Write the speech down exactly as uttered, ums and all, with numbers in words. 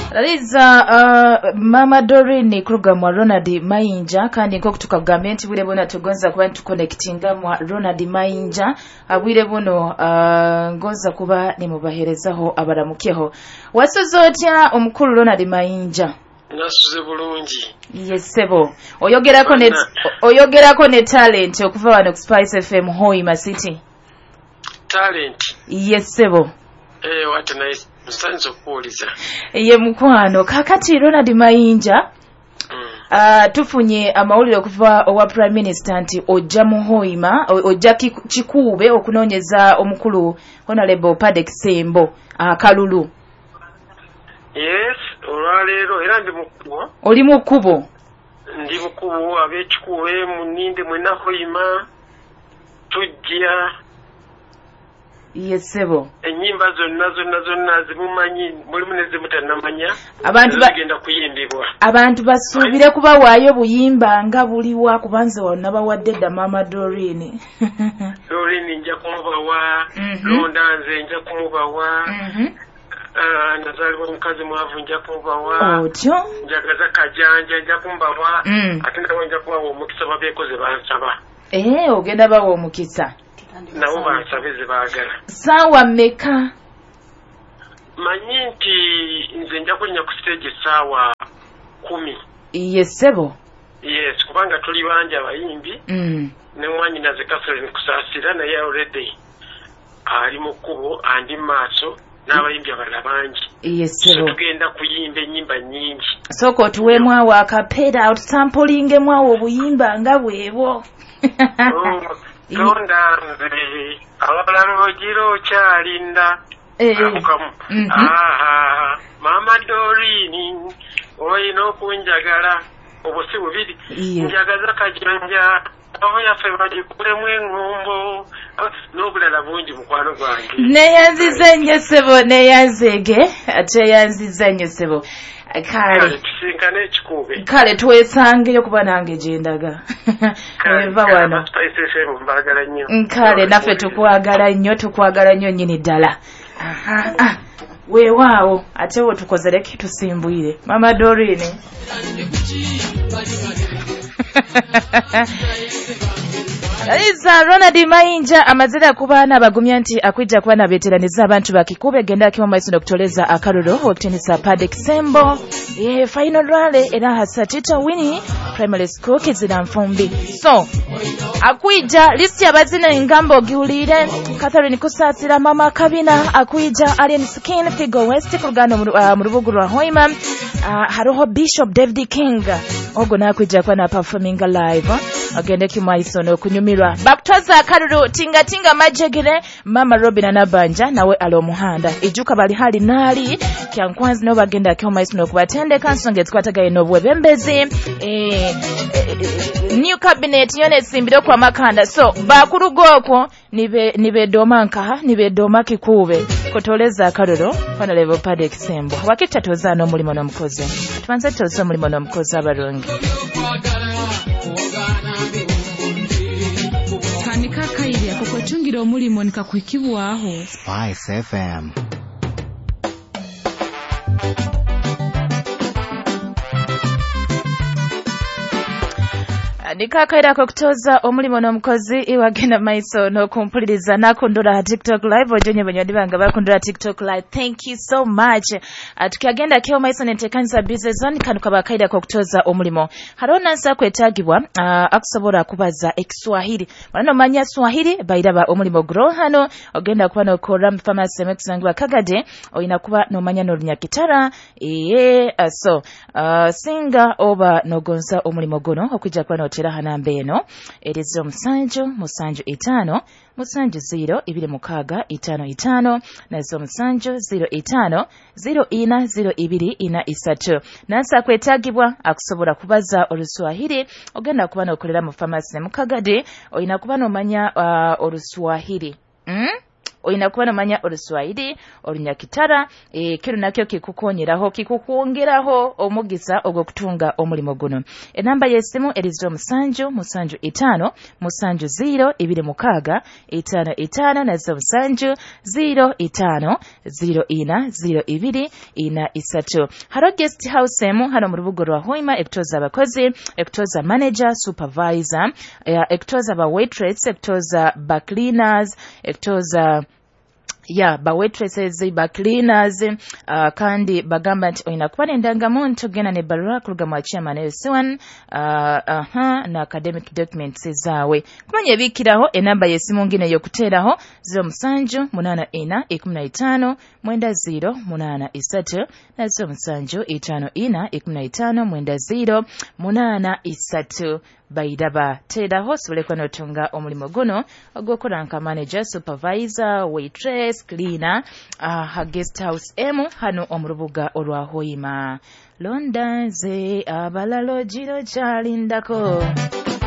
Aliza uh, Mama Doreen Kruger mwa Ronald Mayinja kandi nko kutuka kugambye bwire bona tugonza kuba tuconnectinga mwa Ronald Mayinja abwire bono uh, ngoza kuba nimubaherezaho abaramukeho wasozo otya omukulu Ronald Mayinja nasuze bulungi yesebo oyogerako ne oyogerako ne talent okuva wano ku Spice F M Hoima City talent yesebo eh what nice musanzo kuuliza ye mukwano kakati Ronald Mayinja mm. uh, tufunye amawulire okuva owa Prime Minister nti ojja mu Hoima ojja kikuube okunonyeza omukulu Honorable Padek Sembo akalulu uh, yes olwaleero era ndi mukubo oli mukubo ndi mukubo ab'ekikuube muninde mwena Hoima tujja yesebo enyimba zonna zonna zonna zimumanyi mulimu nezimutanamanya abantu bagenda kuyimbibwa abantu basuubire kuba waayo buyimba nga buliwa kubanze wonna bawadde dda Mama Doreen Doreen nja kumubawa londa nze nja kumubawa nazaliwa mukazi mwavu nja kumubawa otyo njagaza kajanja nja kumubawa ate nawe nja kubawa omukisa babyekoze bansaba eh ogenda bawa omukisa nabo bansabe ze baagala saawa mmeka manyi nti nze nja kulinnya ku stage saawa kumi yesebo yes kubanga tuli bangi abayimbi mm. ne mwanyi naze Catherine kusaasira naye already ali mu kkubo andi maaso n'abayimbi abalala bangi yesebo so tugenda kuyimba ennyimba nnyingi soko otuweemu awo akapera otusampulingemu awo obuyimba nga bwebo Tonda nze abalala ogira okyalinda akamu aha Mama Doreen oyina okunjagala obusi bubiri njagaza kajanja aho yaffe bagikulemu engombo n'obulala bungi mukwano gwange neyanziza nnyo ssebo neyanzege ate yanziza nnyo ssebo kale tusinkane ekikuube kale twesangeyo kuba nange gyendaga eva wano mbagala nnyo kale naffe tukwagala nnyo tukwagala nnyo nnyini ddala weewaawo ate wo tukozereke tusimbwire Mama Doreen Aliza Ronald Mayinja amazira kubaana abagumya nti akwijja kuba nabeeteraniza abantu bakikube genda kimu maiso n'okutoleza akalulu okutinisa Padek Sembo ye final rally era hasatita wini primary school kizira nfumbi so akwijja listi abazina engambo giulire Catherine Kusaasira Mama Kabina akwijja Alien Skin Figo West kurugano mu rubugu rwa Hoima uh, haroho Bishop David King ogo nakwijja kuba na performing live agende kimaiso n'okunyumirwa bakutwaza akalulu tinga tinga majegere Mama Robin Anabanja nawe alomuhanda ijuka bali hali nali kyankwanzi no bagenda kimaiso n'okubatendeka nsonga ezikwatagaye n'obwebembezi eh, eh, new cabinet yone simbiro kwa makanda so bakulugo okwo nibe nibe domanka nibe domaki kube kotoleza akalulu fana level Padek Sembo wakita tozana omulimo n'omukozi tubanze tozo omulimo n'omukozi abalungi Kanikakaire kukochungira omulimo nikakwikibwaho Spice F M Nikakaira kutoza omulimo n'omukozi iwagenda maiso n'okumpuliriza nakundura TikTok live ojonye banyodi banga bakundura TikTok live thank you so much atukagenda kyo maiso n'entekanisa business zone kanu kabakaira kutoza omulimo harona nsa kwetagibwa uh, akusobola kubaza ekiswahili bano manya swahili bayiraba omulimo gro hano ogenda kuba no Koram Pharmacy Mexangwa Kagade oyina kuba no manya no Nyakitara eh uh, so uh, singa oba no gonza omulimo gono okujja kuba no tera hanambe eno erizo musanju musanju itano musanju zero ibiri mukaga itano itano nazo musanju zero itano zero ina zero ibiri ina isatu nansa kwetagibwa akusobola kubaza oluswahili ogenda kuba n'okolera mu pharmacy ne Mukagade oyina kuba n'omanya uh, oluswahili mm? oyina kuba nomanya Oluswahili Olunyakitara e, kino nakyo kikukonyeraho kikukwongeraho omugisa ogw'okutunga omulimu guno. Enamba y'essimu eri ziro musanju musanju itaano musanju ziro ibiri mukaaga itaano itaano na ziro musanju ziro itaano ziro ina ziro ibiri ina isatu. Haro guest house emu hano mu rubuga rwa Hoima ekutoza abakozi ekutoza manager supervisor ekutoza ba waitress ekutoza ba cleaners ekutoza ya ba waitresses ba cleaners uh, kandi bagamba nti oyina kuba n'endangamuntu genda ne barua kuruga mu chairman L C one uh, aha na academic documents zaawe kumanya ebikiraho enamba y'essimu ngine yokuteeraho ziro musanju munana ina ikumi na itaano mwenda ziro munana isatu na ziro musanju itaano ina ikumi na itaano mwenda ziro munana isatu. Baidaba teeraho osobole kuba n'otunga omulimu guno ogw'okola nka manager supervisor waitress cleaner uh, guest house emu hano omu rubuga olwa Hoima. Londa nze abalala giro kyalindako.